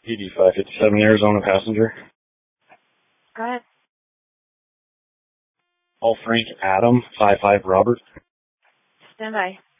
PD 557 Arizona passenger. Go ahead. All Frank Adam 55 Robert. Stand by.